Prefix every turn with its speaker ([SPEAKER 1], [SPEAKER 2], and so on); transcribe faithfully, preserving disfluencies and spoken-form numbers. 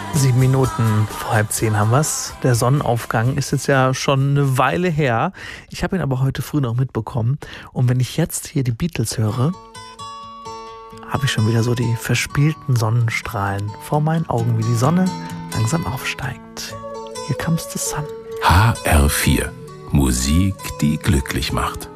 [SPEAKER 1] Sieben Minuten vor halb zehn haben wir's. Der Sonnenaufgang ist jetzt ja schon eine Weile her. Ich habe ihn aber heute früh noch mitbekommen. Und wenn ich jetzt hier die Beatles höre, habe ich schon wieder so die verspielten Sonnenstrahlen vor meinen Augen, wie die Sonne langsam aufsteigt. Here comes the sun.
[SPEAKER 2] H R vier. Musik, die glücklich macht.